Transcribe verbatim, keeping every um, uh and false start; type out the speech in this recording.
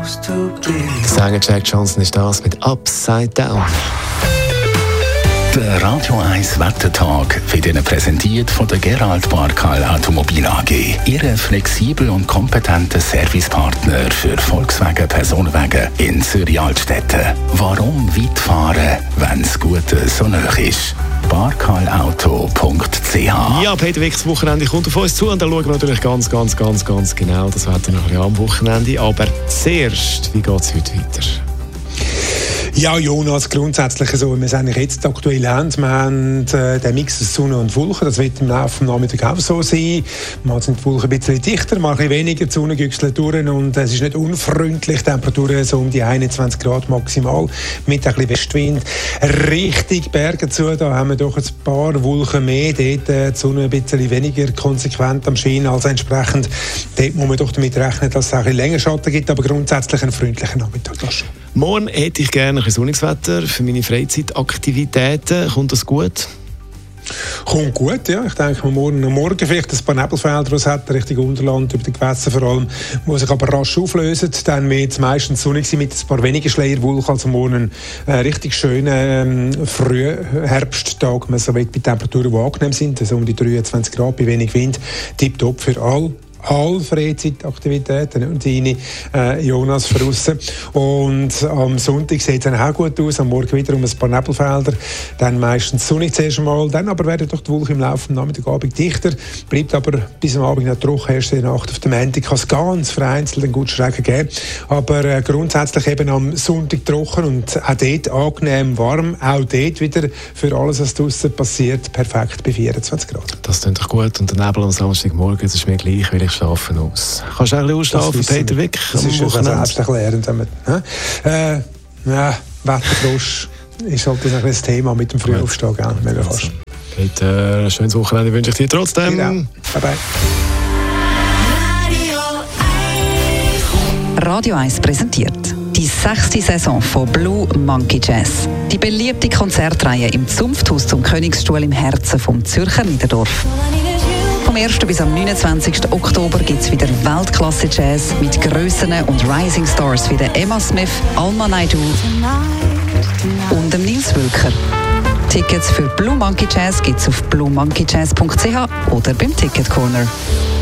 supposed to be. Sänger Jack Johnson ist das mit Upside Down. Der Radio eins Wettertag wird Ihnen präsentiert von der Gerald Barkal Automobil A G. Ihre flexibel und kompetente Servicepartner für Volkswagen Personenwagen in Zürich-Altstetten. Warum weit fahren, wenn das Gute so nah ist? barkalauto punkt c h. Ja, Peter Wick, das Wochenende kommt auf uns zu und dann schauen wir natürlich ganz, ganz, ganz, ganz genau das Wetter noch ein bisschen am Wochenende. Aber zuerst, wie geht es heute weiter? Ja, Jonas, grundsätzlich so, wir sind jetzt aktuell haben, wir haben äh, den Mix aus Sonne und Wolken, das wird im Laufe des Nachmittags auch so sein. Mal sind die Wolken ein bisschen dichter, mal ein bisschen weniger, die Sonne güchselt durch und es ist nicht unfreundlich, Temperaturen so um die einundzwanzig Grad maximal, mit ein bisschen Westwind. Richtig Berge zu, da haben wir doch ein paar Wolken mehr, dort äh, die Sonne ein bisschen weniger konsequent am Schein, also entsprechend, dort muss man doch damit rechnen, dass es auch ein bisschen länger Schatten gibt, aber grundsätzlich einen freundlichen Nachmittag. Das schon. Morgen hätte ich gerne ein sonniges Wetter für meine Freizeitaktivitäten. Kommt das gut? Kommt gut, ja. Ich denke, morgen, morgen vielleicht ein paar Nebelfelder, die es hat, Richtung Unterland, über die Gewässer vor allem, die sich aber rasch auflösen. Dann wird es meistens sonnig sein mit ein paar weniger Schleierwolken. Also morgen ein richtig schöner ähm, Frühherbsttag, man so weit bei Temperaturen, die angenehm sind, also um die dreiundzwanzig Grad, bei wenig Wind. Tipptopp für alle. All Freizeitaktivitäten und deine äh, Jonas draussen. Und am Sonntag sieht es dann auch gut aus, am Morgen wieder um ein paar Nebelfelder, dann meistens sonnig zuerst einmal, dann aber werden doch die Wolken im Laufe des Nachmittagabend dichter, bleibt aber bis am Abend noch trocken, erst in der Nacht auf dem Montag kann es ganz vereinzelt einen guten Schrecken geben, aber äh, grundsätzlich eben am Sonntag trocken und auch dort angenehm warm, auch dort wieder für alles, was draussen passiert, perfekt bei vierundzwanzig Grad. Das klingt doch gut und der Nebel am Samstagmorgen, das ist mir gleich, weil ich schlafen aus. Kannst du auch ein bisschen ausschlafen, Peter Wick? Das ist schon selbsterklärend. Äh, ja, Wetterfrosch ist halt ein das Thema mit dem Frühaufstehen. Ja, mega fast. Peter, ein schönes Wochenende wünsche ich dir trotzdem. Ja. Bye bye. Radio eins präsentiert die sechste Saison von Blue Monkey Jazz. Die beliebte Konzertreihe im Zunfthaus zum Königsstuhl im Herzen vom Zürcher Niederdorf. Vom ersten bis am neunundzwanzigsten Oktober gibt es wieder Weltklasse-Jazz mit Grössen und Rising Stars wie der Emma Smith, Alma Naidoo und dem Nils Wülker. Tickets für Blue Monkey Jazz gibt es auf blue monkey jazz punkt c h oder beim Ticket Corner.